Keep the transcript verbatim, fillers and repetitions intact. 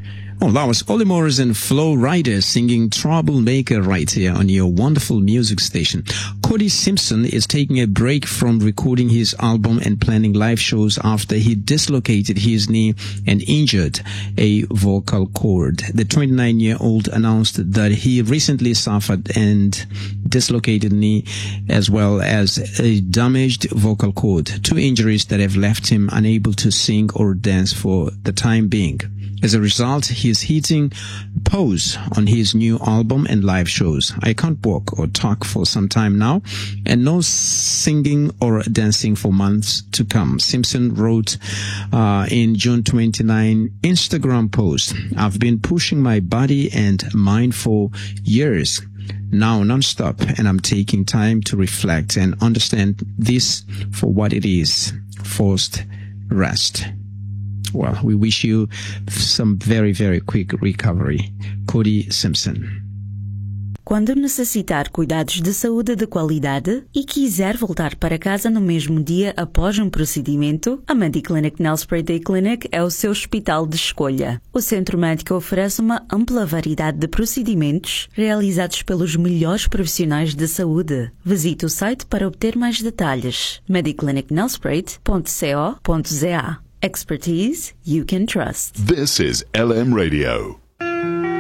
Oh, that was Olly Morris and Flo Rida singing Troublemaker right here on your wonderful music station. Cody Simpson is taking a break from recording his album and planning live shows after he dislocated his knee and injured a vocal cord. The twenty-nine-year-old announced that he recently suffered and dislocated knee as well as a damaged vocal cord, two injuries that have left him unable to sing or dance for the time being. As a result, he's hitting pause on his new album and live shows. I can't walk or talk for some time now, and no singing or dancing for months to come, Simpson wrote uh, in June twenty-ninth Instagram post. I've been pushing my body and mind for years now non-stop, and I'm taking time to reflect and understand this for what it is, forced rest. Well, we wish you some very, very quick recovery. Cody Simpson. Quando necessitar cuidados de saúde de qualidade e quiser voltar para casa no mesmo dia após um procedimento, a Mediclinic Nelspruit Day Clinic é o seu hospital de escolha. O centro médico oferece uma ampla variedade de procedimentos realizados pelos melhores profissionais de saúde. Visite o site para obter mais detalhes. mediclinic nelspruit ponto co ponto za. Expertise you can trust. This is L M Radio.